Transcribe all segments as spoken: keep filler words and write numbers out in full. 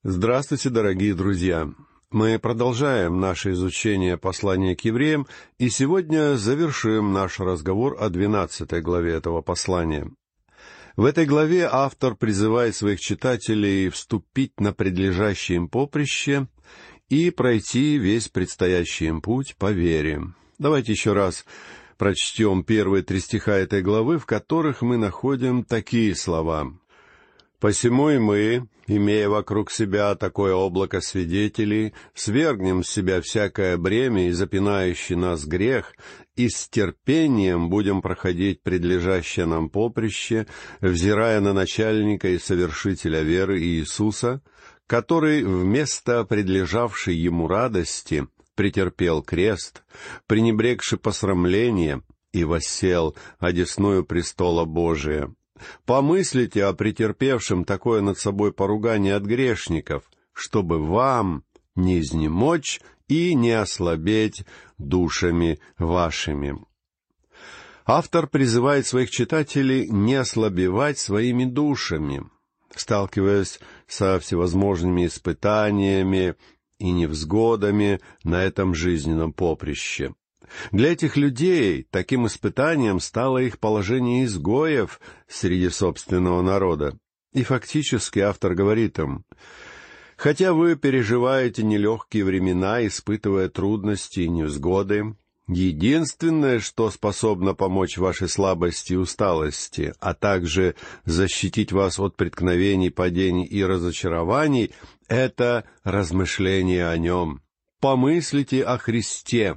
Здравствуйте, дорогие друзья! Мы продолжаем наше изучение послания к евреям, и сегодня завершим наш разговор о двенадцатой главе этого послания. В этой главе автор призывает своих читателей вступить на предлежащее им поприще и пройти весь предстоящий им путь по вере. Давайте еще раз прочтем первые три стиха этой главы, в которых мы находим такие слова: «Посему и мы, имея вокруг себя такое облако свидетелей, свергнем с себя всякое бремя и запинающий нас грех, и с терпением будем проходить предлежащее нам поприще, взирая на начальника и совершителя веры Иисуса, который вместо предлежавшей ему радости претерпел крест, пренебрегши посрамление, и воссел одесную престола Божия. Помыслите о претерпевшем такое над собой поругание от грешников, чтобы вам не изнемочь и не ослабеть душами вашими». Автор призывает своих читателей не ослабевать своими душами, сталкиваясь со всевозможными испытаниями и невзгодами на этом жизненном поприще. Для этих людей таким испытанием стало их положение изгоев среди собственного народа. И фактически автор говорит им: «Хотя вы переживаете нелегкие времена, испытывая трудности и невзгоды, единственное, что способно помочь вашей слабости и усталости, а также защитить вас от преткновений, падений и разочарований, это размышление о Нем. Помыслите о Христе».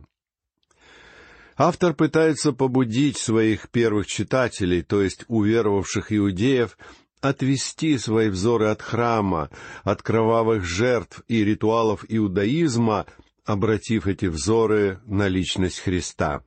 Автор пытается побудить своих первых читателей, то есть уверовавших иудеев, отвести свои взоры от храма, от кровавых жертв и ритуалов иудаизма, обратив эти взоры на личность Христа.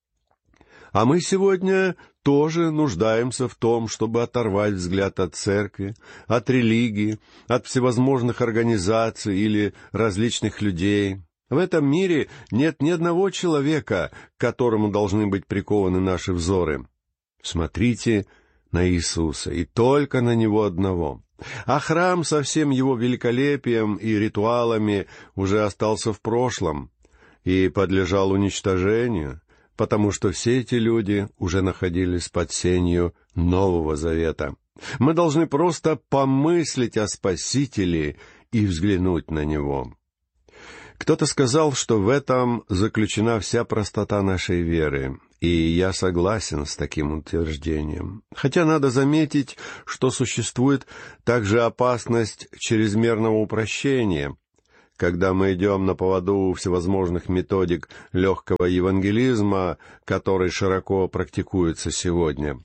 А мы сегодня тоже нуждаемся в том, чтобы оторвать взгляд от церкви, от религии, от всевозможных организаций или различных людей. В этом мире нет ни одного человека, к которому должны быть прикованы наши взоры. Смотрите на Иисуса, и только на Него одного. А храм со всем его великолепием и ритуалами уже остался в прошлом и подлежал уничтожению, потому что все эти люди уже находились под сенью Нового Завета. Мы должны просто помыслить о Спасителе и взглянуть на Него. Кто-то сказал, что в этом заключена вся простота нашей веры, и я согласен с таким утверждением. Хотя надо заметить, что существует также опасность чрезмерного упрощения, когда мы идем на поводу у всевозможных методик легкого евангелизма, который широко практикуется сегодня.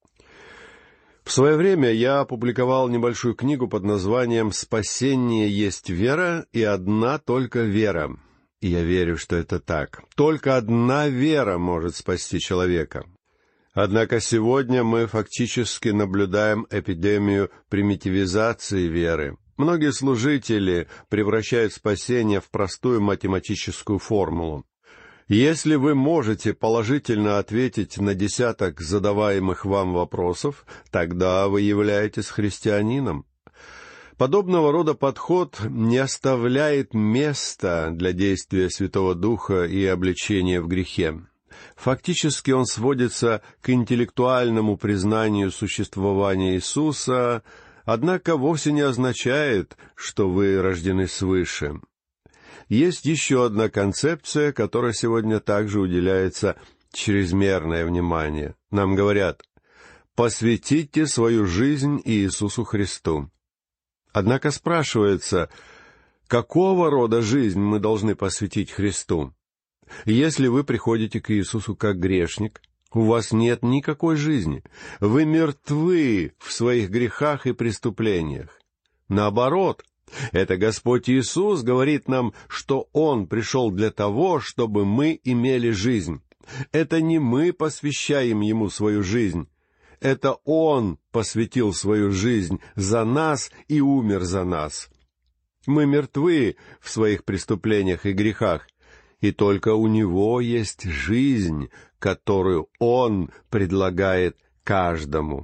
В свое время я опубликовал небольшую книгу под названием «Спасение есть вера, и одна только вера». И я верю, что это так. Только одна вера может спасти человека. Однако сегодня мы фактически наблюдаем эпидемию примитивизации веры. Многие служители превращают спасение в простую математическую формулу. Если вы можете положительно ответить на десяток задаваемых вам вопросов, тогда вы являетесь христианином. Подобного рода подход не оставляет места для действия Святого Духа и обличения в грехе. Фактически он сводится к интеллектуальному признанию существования Иисуса, однако вовсе не означает, что вы рождены свыше. Есть еще одна концепция, которой сегодня также уделяется чрезмерное внимание. Нам говорят: «Посвятите свою жизнь Иисусу Христу». Однако спрашивается, какого рода жизнь мы должны посвятить Христу? Если вы приходите к Иисусу как грешник, у вас нет никакой жизни. Вы мертвы в своих грехах и преступлениях. Наоборот, это Господь Иисус говорит нам, что Он пришел для того, чтобы мы имели жизнь. Это не мы посвящаем Ему свою жизнь. Это Он посвятил свою жизнь за нас и умер за нас. Мы мертвы в своих преступлениях и грехах, и только у Него есть жизнь, которую Он предлагает каждому.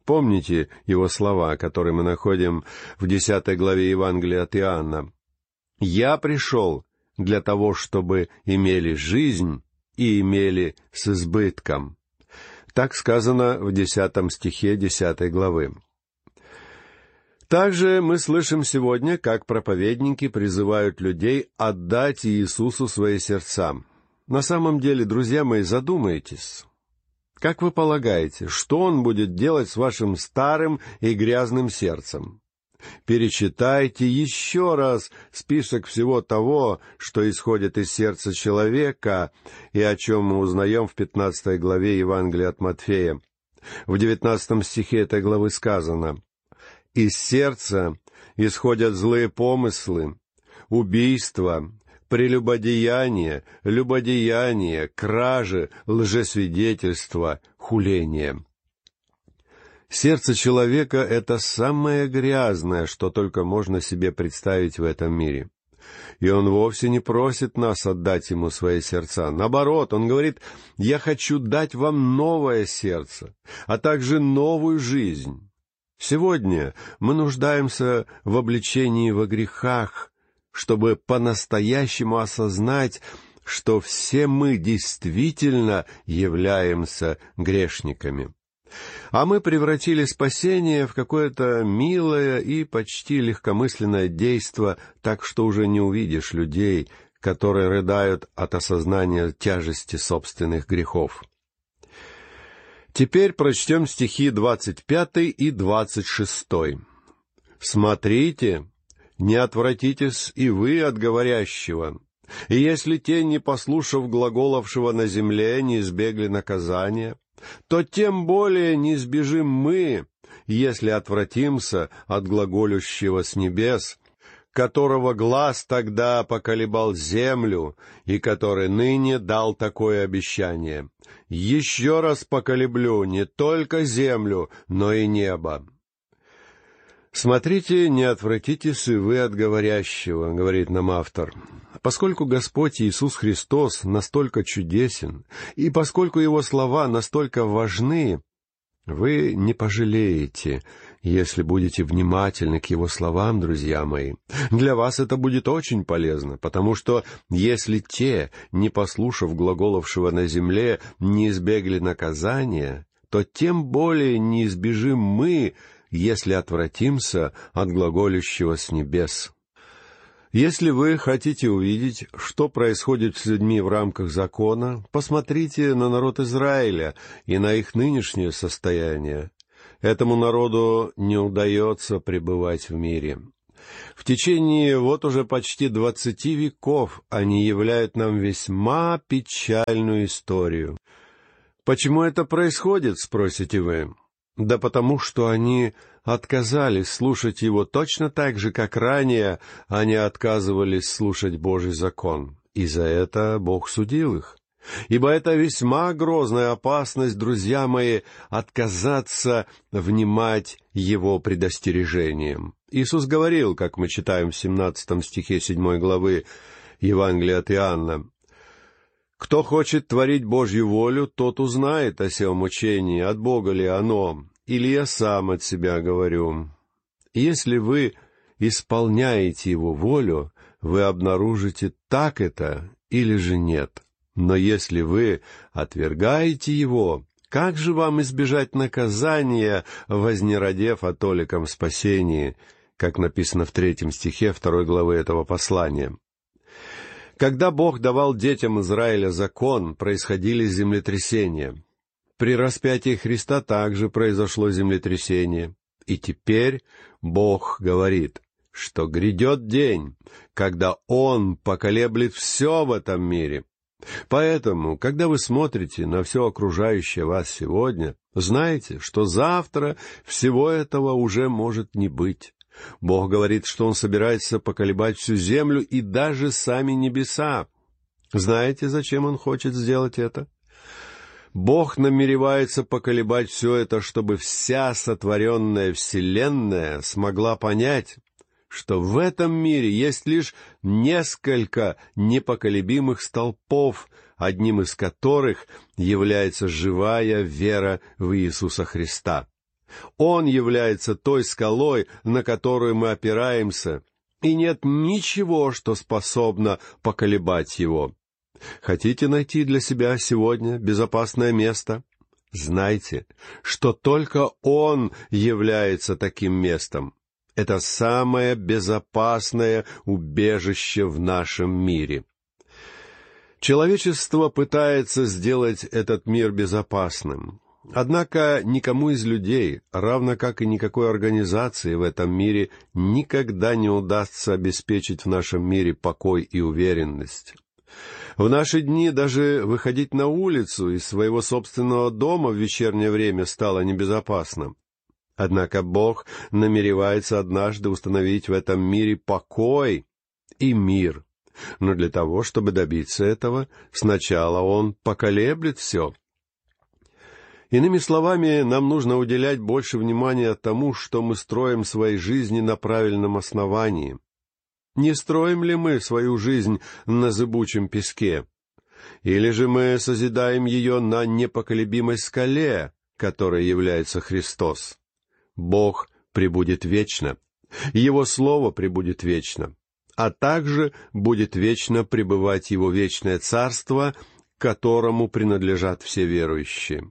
Помните его слова, которые мы находим в десятой главе Евангелия от Иоанна? «Я пришел для того, чтобы имели жизнь и имели с избытком». Так сказано в десятом стихе десятой главы. Также мы слышим сегодня, как проповедники призывают людей отдать Иисусу свои сердца. На самом деле, друзья мои, задумайтесь. Как вы полагаете, что Он будет делать с вашим старым и грязным сердцем? Перечитайте еще раз список всего того, что исходит из сердца человека, и о чем мы узнаем в пятнадцатой главе Евангелия от Матфея. В девятнадцатом стихе этой главы сказано: «Из сердца исходят злые помыслы, убийства, прелюбодеяние, любодеяние, кражи, лжесвидетельство, хуление». Сердце человека — это самое грязное, что только можно себе представить в этом мире. И Он вовсе не просит нас отдать Ему свои сердца. Наоборот, Он говорит: «Я хочу дать вам новое сердце, а также новую жизнь». Сегодня мы нуждаемся в обличении во грехах, чтобы по-настоящему осознать, что все мы действительно являемся грешниками. А мы превратили спасение в какое-то милое и почти легкомысленное действо, так что уже не увидишь людей, которые рыдают от осознания тяжести собственных грехов. Теперь прочтем стихи двадцать пятый и двадцать шестой. «Смотрите, не отвратитесь и вы от говорящего, и если те, не послушав глаголовшего на земле, не избегли наказания, то тем более не избежим мы, если отвратимся от глаголющего с небес, которого глас тогда поколебал землю, и который ныне дал такое обещание: еще раз поколеблю не только землю, но и небо». «Смотрите, не отвратитесь и вы от говорящего», — говорит нам автор. Поскольку Господь Иисус Христос настолько чудесен, и поскольку Его слова настолько важны, вы не пожалеете, если будете внимательны к Его словам, друзья мои. Для вас это будет очень полезно, потому что если те, не послушав глаголовшего на земле, не избегли наказания, то тем более не избежим мы, если отвратимся от глаголющего с небес. Если вы хотите увидеть, что происходит с людьми в рамках закона, посмотрите на народ Израиля и на их нынешнее состояние. Этому народу не удается пребывать в мире. В течение вот уже почти двадцати веков они являют нам весьма печальную историю. Почему это происходит, спросите вы? Да потому что они отказались слушать Его точно так же, как ранее они отказывались слушать Божий закон. И за это Бог судил их. Ибо это весьма грозная опасность, друзья мои, отказаться внимать Его предостережениям. Иисус говорил, как мы читаем в семнадцатом стихе седьмой главы Евангелия от Иоанна: «Кто хочет творить Божью волю, тот узнает о сем учении, от Бога ли оно, или я сам от себя говорю. Если вы исполняете Его волю, вы обнаружите, так это или же нет. Но если вы отвергаете Его, как же вам избежать наказания, вознеродев о толиком спасении?» как написано в третьем стихе второй главы этого послания. Когда Бог давал детям Израиля закон, происходили землетрясения. При распятии Христа также произошло землетрясение. И теперь Бог говорит, что грядет день, когда Он поколеблет все в этом мире. Поэтому, когда вы смотрите на все окружающее вас сегодня, знайте, что завтра всего этого уже может не быть. Бог говорит, что Он собирается поколебать всю землю и даже сами небеса. Знаете, зачем Он хочет сделать это? Бог намеревается поколебать все это, чтобы вся сотворенная вселенная смогла понять, что в этом мире есть лишь несколько непоколебимых столпов, одним из которых является живая вера в Иисуса Христа. Он является той скалой, на которую мы опираемся, и нет ничего, что способно поколебать его. Хотите найти для себя сегодня безопасное место? Знайте, что только Он является таким местом. Это самое безопасное убежище в нашем мире. Человечество пытается сделать этот мир безопасным. Однако никому из людей, равно как и никакой организации в этом мире, никогда не удастся обеспечить в нашем мире покой и уверенность. В наши дни даже выходить на улицу из своего собственного дома в вечернее время стало небезопасно. Однако Бог намеревается однажды установить в этом мире покой и мир. Но для того, чтобы добиться этого, сначала Он поколеблет все. Иными словами, нам нужно уделять больше внимания тому, что мы строим свои жизни на правильном основании. Не строим ли мы свою жизнь на зыбучем песке? Или же мы созидаем ее на непоколебимой скале, которой является Христос? Бог пребудет вечно, Его Слово пребудет вечно, а также будет вечно пребывать Его вечное Царство, которому принадлежат все верующие.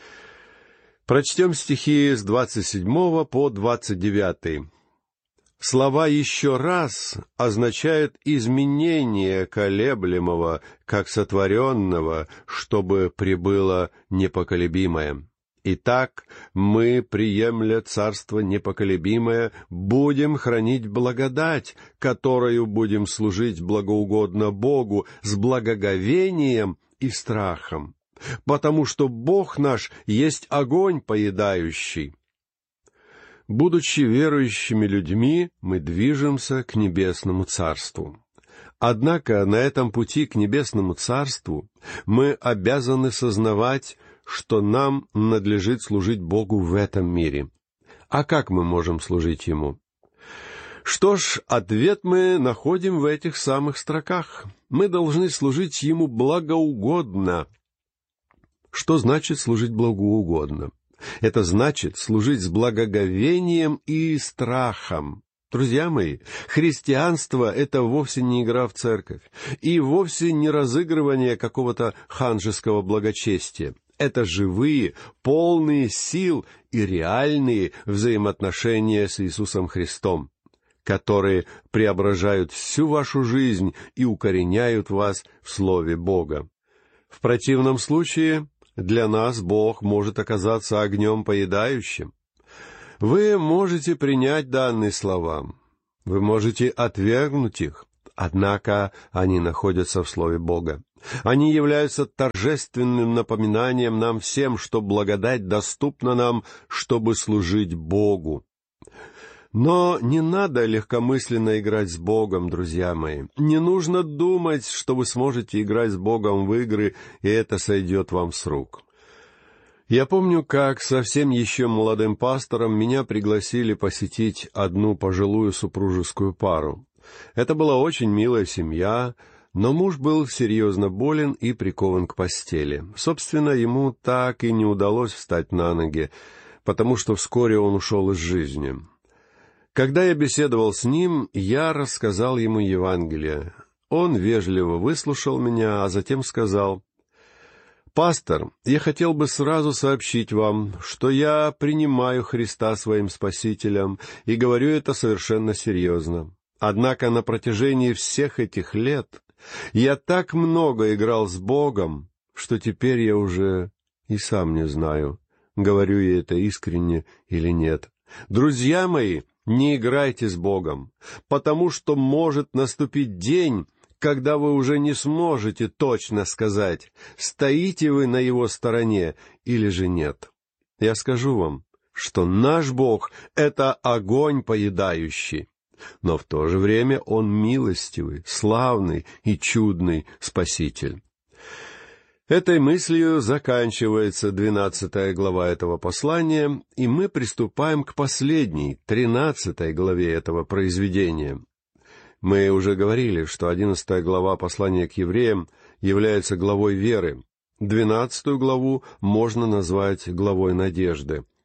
Прочтем стихи с двадцать седьмого по двадцать девятый. Слова «еще раз» означают изменение колеблемого, как сотворенного, чтобы пребыло непоколебимое. Итак, мы, приемля царство непоколебимое, будем хранить благодать, которою будем служить благоугодно Богу с благоговением и страхом, потому что Бог наш есть огонь поедающий. Будучи верующими людьми, мы движемся к небесному царству. Однако на этом пути к небесному царству мы обязаны сознавать, что нам надлежит служить Богу в этом мире. А как мы можем служить Ему? Что ж, ответ мы находим в этих самых строках. Мы должны служить Ему благоугодно. Что значит служить благоугодно? Это значит служить с благоговением и страхом. Друзья мои, христианство — это вовсе не игра в церковь, и вовсе не разыгрывание какого-то ханжеского благочестия. Это живые, полные сил и реальные взаимоотношения с Иисусом Христом, которые преображают всю вашу жизнь и укореняют вас в Слове Бога. В противном случае для нас Бог может оказаться огнем поедающим. Вы можете принять данные слова, вы можете отвергнуть их, однако они находятся в Слове Бога. Они являются торжественным напоминанием нам всем, что благодать доступна нам, чтобы служить Богу. Но не надо легкомысленно играть с Богом, друзья мои. Не нужно думать, что вы сможете играть с Богом в игры, и это сойдет вам с рук. Я помню, как совсем еще молодым пастором меня пригласили посетить одну пожилую супружескую пару. Это была очень милая семья, но муж был серьезно болен и прикован к постели. Собственно, ему так и не удалось встать на ноги, потому что вскоре он ушел из жизни. Когда я беседовал с ним, я рассказал ему Евангелие. Он вежливо выслушал меня, а затем сказал: «Пастор, я хотел бы сразу сообщить вам, что я принимаю Христа своим Спасителем и говорю это совершенно серьезно. Однако на протяжении всех этих лет я так много играл с Богом, что теперь я уже и сам не знаю, говорю я это искренне или нет. Друзья мои, не играйте с Богом, потому что может наступить день, когда вы уже не сможете точно сказать, стоите вы на Его стороне или же нет. Я скажу вам, что наш Бог — это огонь поедающий, но в то же время Он милостивый, славный и чудный Спаситель». Этой мыслью заканчивается двенадцатая глава этого послания, и мы приступаем к последней, тринадцатой главе этого произведения. Мы уже говорили, что одиннадцатая глава послания к евреям является главой веры, двенадцатую главу можно назвать главой надежды,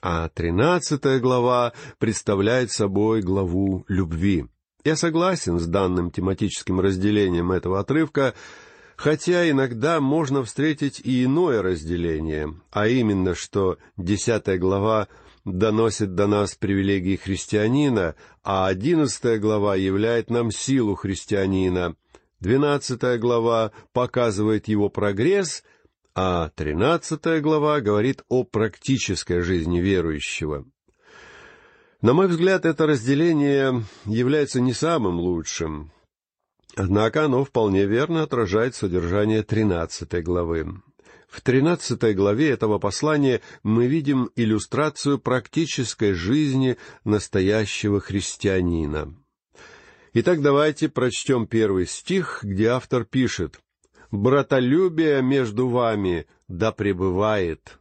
а тринадцатая глава представляет собой главу любви. Я согласен с данным тематическим разделением этого отрывка, хотя иногда можно встретить и иное разделение, а именно, что десятая глава доносит до нас привилегии христианина, а одиннадцатая глава являет нам силу христианина, двенадцатая глава показывает его прогресс, а тринадцатая глава говорит о практической жизни верующего. На мой взгляд, это разделение является не самым лучшим, однако оно вполне верно отражает содержание тринадцатой главы. В тринадцатой главе этого послания мы видим иллюстрацию практической жизни настоящего христианина. Итак, давайте прочтем первый стих, где автор пишет: «Братолюбие между вами да пребывает».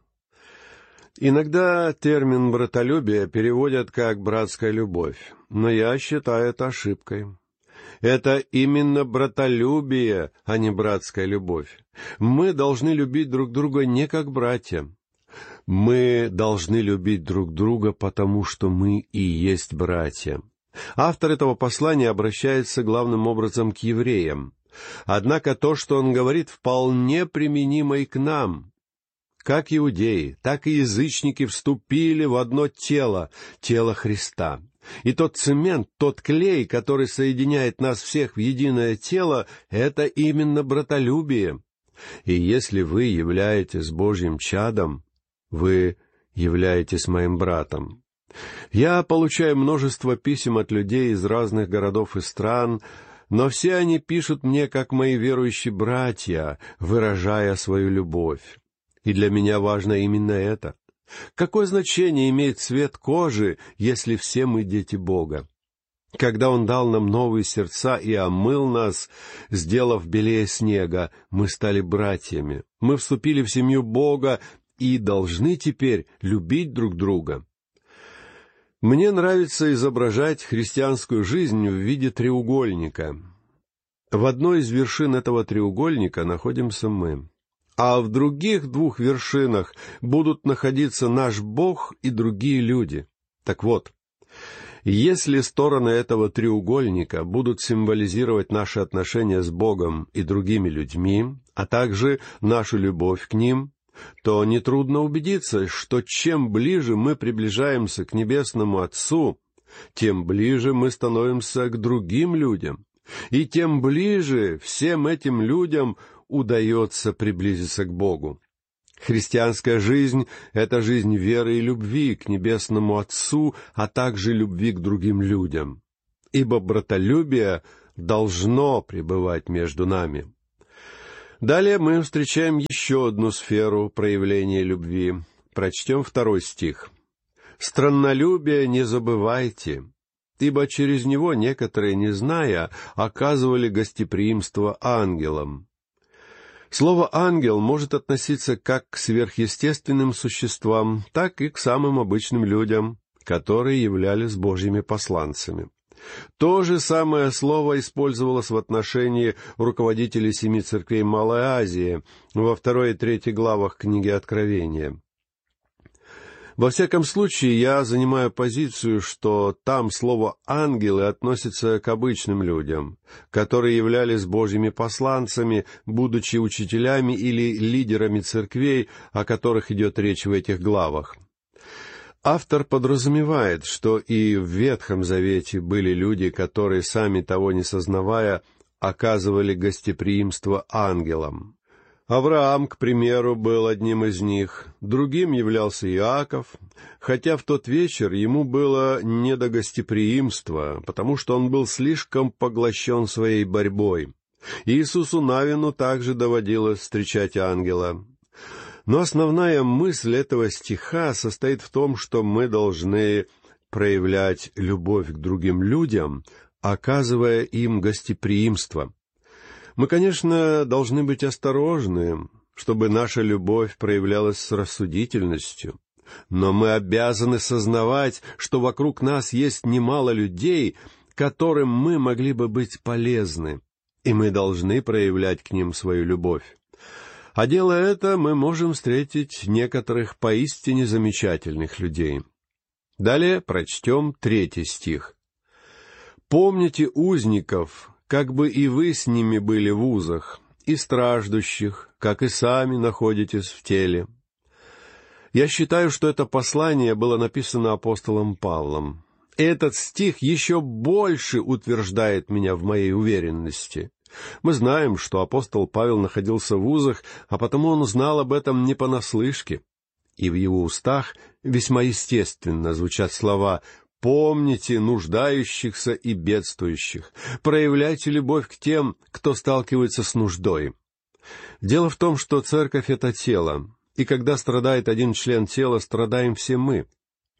Иногда термин «братолюбие» переводят как «братская любовь», но я считаю это ошибкой. Это именно братолюбие, а не братская любовь. Мы должны любить друг друга не как братья. Мы должны любить друг друга, потому что мы и есть братья. Автор этого послания обращается главным образом к евреям. Однако то, что он говорит, вполне применимо и к нам. Как иудеи, так и язычники вступили в одно тело, тело Христа. И тот цемент, тот клей, который соединяет нас всех в единое тело, это именно братолюбие. И если вы являетесь Божьим чадом, вы являетесь моим братом. Я получаю множество писем от людей из разных городов и стран, но все они пишут мне, как мои верующие братья, выражая свою любовь. И для меня важно именно это. Какое значение имеет цвет кожи, если все мы дети Бога? Когда Он дал нам новые сердца и омыл нас, сделав белее снега, мы стали братьями. Мы вступили в семью Бога и должны теперь любить друг друга. Мне нравится изображать христианскую жизнь в виде треугольника. В одной из вершин этого треугольника находимся мы, а в других двух вершинах будут находиться наш Бог и другие люди. Так вот, если стороны этого треугольника будут символизировать наши отношения с Богом и другими людьми, а также нашу любовь к ним, то нетрудно убедиться, что чем ближе мы приближаемся к Небесному Отцу, тем ближе мы становимся к другим людям, и тем ближе всем этим людям удается приблизиться к Богу. Христианская жизнь — это жизнь веры и любви к Небесному Отцу, а также любви к другим людям. Ибо братолюбие должно пребывать между нами. Далее мы встречаем еще одну сферу проявления любви. Прочтем второй стих. «Страннолюбие не забывайте, ибо через него некоторые, не зная, оказывали гостеприимство ангелам». Слово «ангел» может относиться как к сверхъестественным существам, так и к самым обычным людям, которые являлись Божьими посланцами. То же самое слово использовалось в отношении руководителей семи церквей Малой Азии во второй и третьей главах книги Откровения. Во всяком случае, я занимаю позицию, что там слово «ангелы» относится к обычным людям, которые являлись Божьими посланцами, будучи учителями или лидерами церквей, о которых идет речь в этих главах. Автор подразумевает, что и в Ветхом Завете были люди, которые, сами того не сознавая, оказывали гостеприимство ангелам. Авраам, к примеру, был одним из них, другим являлся Иаков, хотя в тот вечер ему было не до гостеприимства, потому что он был слишком поглощен своей борьбой. Иисусу Навину также доводилось встречать ангела. Но основная мысль этого стиха состоит в том, что мы должны проявлять любовь к другим людям, оказывая им гостеприимство. Мы, конечно, должны быть осторожны, чтобы наша любовь проявлялась с рассудительностью, но мы обязаны сознавать, что вокруг нас есть немало людей, которым мы могли бы быть полезны, и мы должны проявлять к ним свою любовь. А делая это, мы можем встретить некоторых поистине замечательных людей. Далее прочтем третий стих. «Помните узников, как бы и вы с ними были в узах, и страждущих, как и сами находитесь в теле». Я считаю, что это послание было написано апостолом Павлом. И этот стих еще больше утверждает меня в моей уверенности. Мы знаем, что апостол Павел находился в узах, а потому он знал об этом не понаслышке. И в его устах весьма естественно звучат слова «Помните нуждающихся и бедствующих, проявляйте любовь к тем, кто сталкивается с нуждой». Дело в том, что церковь — это тело, и когда страдает один член тела, страдаем все мы.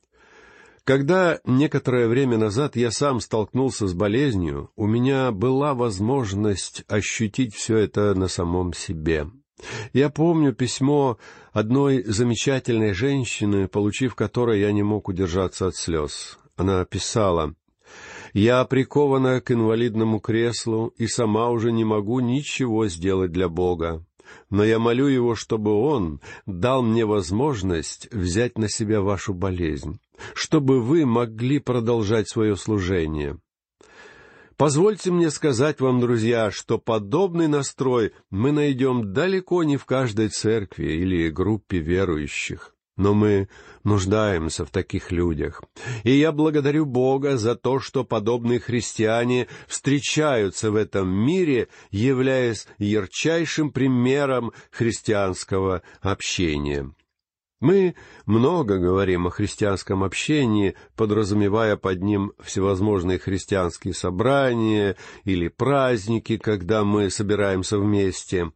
Когда некоторое время назад я сам столкнулся с болезнью, у меня была возможность ощутить все это на самом себе. Я помню письмо одной замечательной женщины, получив которое, я не мог удержаться от слез. Она писала: «Я прикована к инвалидному креслу и сама уже не могу ничего сделать для Бога. Но я молю Его, чтобы Он дал мне возможность взять на себя вашу болезнь, чтобы вы могли продолжать свое служение». Позвольте мне сказать вам, друзья, что подобный настрой мы найдем далеко не в каждой церкви или группе верующих. Но мы нуждаемся в таких людях. И я благодарю Бога за то, что подобные христиане встречаются в этом мире, являясь ярчайшим примером христианского общения. Мы много говорим о христианском общении, подразумевая под ним всевозможные христианские собрания или праздники, когда мы собираемся вместе.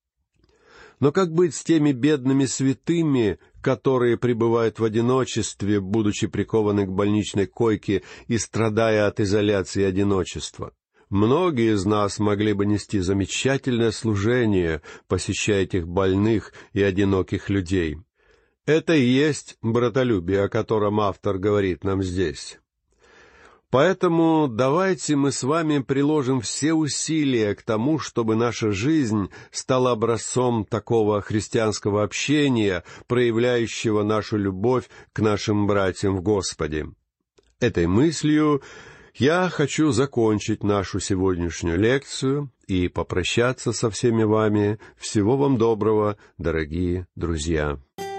Но как быть с теми бедными святыми, которые пребывают в одиночестве, будучи прикованы к больничной койке и страдая от изоляции и одиночества? Многие из нас могли бы нести замечательное служение, посещая этих больных и одиноких людей. Это и есть братолюбие, о котором автор говорит нам здесь. Поэтому давайте мы с вами приложим все усилия к тому, чтобы наша жизнь стала образцом такого христианского общения, проявляющего нашу любовь к нашим братьям в Господе. Этой мыслью я хочу закончить нашу сегодняшнюю лекцию и попрощаться со всеми вами. Всего вам доброго, дорогие друзья!